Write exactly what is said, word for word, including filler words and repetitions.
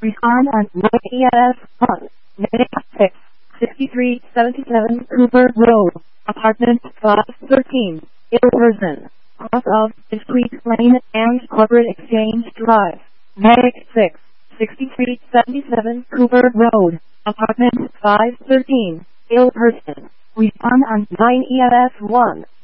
Respond on nine E S one, negative six, sixty-three seventy-seven Cooper Road, apartment five thirteen, ill person, off of Discrete Lane and Corporate Exchange Drive, negative six, sixty-three seventy-seven Cooper Road, apartment five thirteen, ill person. Respond on nine E S one.